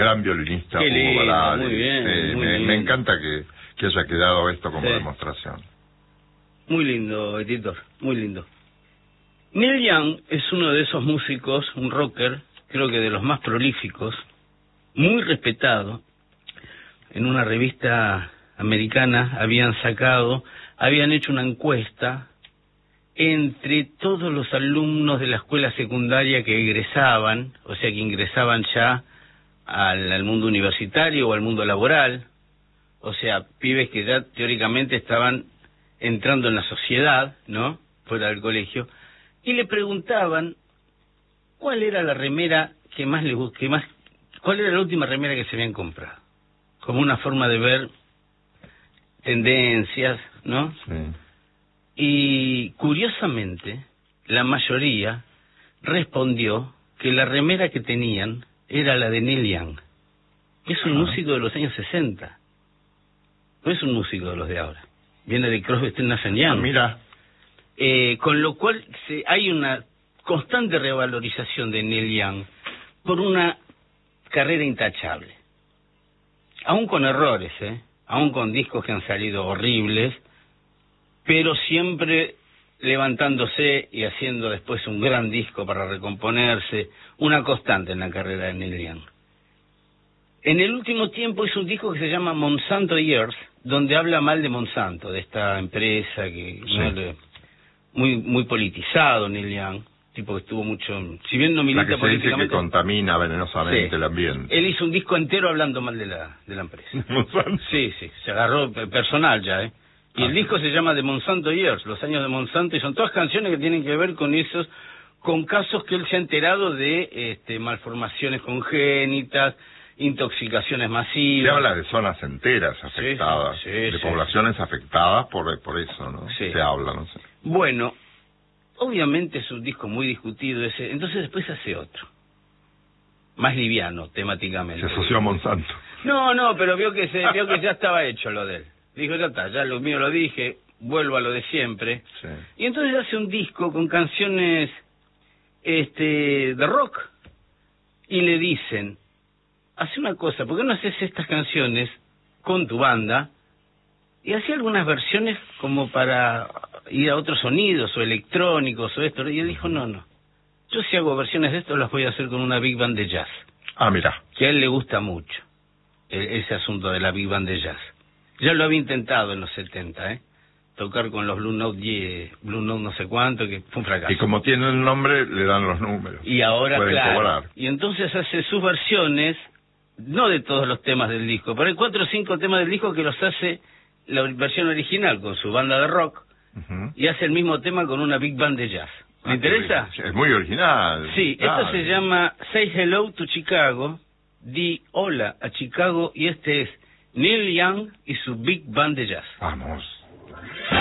gran violinista, Qué lindo, Hugo Baladi. muy bien, Sí, muy me lindo. encanta que haya quedado esto como Sí. demostración. Muy lindo, editor, muy lindo. Neil Young es uno de esos músicos, un rocker, creo que de los más prolíficos, muy respetado. En una revista americana habían hecho una encuesta entre todos los alumnos de la escuela secundaria que egresaban, o sea, que ingresaban ya al mundo universitario o al mundo laboral, o sea, pibes que ya teóricamente estaban entrando en la sociedad, ¿no?, fuera del colegio, y le preguntaban cuál era la remera que más les cuál era la última remera que se habían comprado, como una forma de ver tendencias, ¿no? Sí. Y curiosamente, la mayoría respondió que la remera que tenían era la de Neil Young, que es un músico de los años 60, no es un músico de los de ahora, viene de Crosby, Stills, Nash & Young. Mira. Con lo cual hay una constante revalorización de Neil Young por una carrera intachable, aún con errores, aún con discos que han salido horribles, pero siempre levantándose y haciendo después un gran disco para recomponerse, una constante en la carrera de Neil Young. En el último tiempo hizo un disco que se llama Monsanto Years, donde habla mal de Monsanto, de esta empresa que Sí. muy politizado. Neil Young, tipo que estuvo mucho, si bien no milita La que se dice que políticamente, contamina venenosamente sí, el ambiente. él hizo un disco entero hablando mal de la empresa. Monsanto. Sí, se agarró personal ya, y el disco se llama The Monsanto Years, los años de Monsanto, y son todas canciones que tienen que ver con casos que él se ha enterado de malformaciones congénitas, intoxicaciones masivas. Se habla de zonas enteras afectadas, sí, de poblaciones afectadas por eso, ¿no? Sí. Se habla, no sé. Bueno, obviamente es un disco muy discutido ese, entonces después hace otro, más liviano temáticamente. Se asoció a Monsanto. No, pero vio que ya estaba hecho lo de él. Dijo, ya está, ya lo mío lo dije, vuelvo a lo de siempre. Sí. Y entonces hace un disco con canciones de rock. Y le dicen, hace una cosa, ¿por qué no haces estas canciones con tu banda? Y hacía algunas versiones como para ir a otros sonidos, o electrónicos, o esto. Y él dijo, no. Yo si hago versiones de esto las voy a hacer con una big band de jazz. Ah, mira. Que a él le gusta mucho, ese asunto de la big band de jazz. Ya lo había intentado en los 70, tocar con los Blue Note no sé cuánto, que fue un fracaso. Y como tiene el nombre, le dan los números. Y ahora, pueden claro, cobrar. y entonces hace sus versiones, no de todos los temas del disco, pero hay 4 o 5 temas del disco que los hace la versión original con su banda de rock, y hace el mismo tema con una big band de jazz. ¿Le interesa? Es muy original. Sí, esto se llama Say Hello to Chicago, di hola a Chicago, y este es Neil Young y su big band de jazz. Vamos.